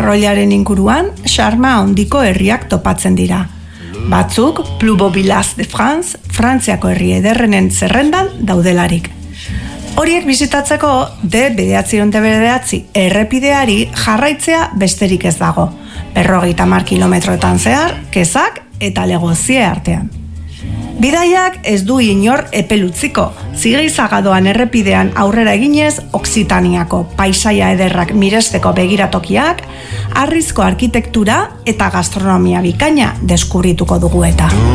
arroilaren inguruan xarma handiko herriak topatzen dira. Batzuk, Plubo Village de France, Frantziako herri ederrenen zerrendan daudelarik. Horiek bizitatzeko D999 errepideari jarraitzea besterik ez dago. 50 kilometroetan zehar, Kezak eta Legozie artean. Bidaiak ez du inor epelutziko, Zigrizagadoan errepidean aurrera eginez, Oksitaniako paisaia ederrak miresteko begiratokiak, harrizko arkitektura eta gastronomia bikaina deskubrituko dugu eta.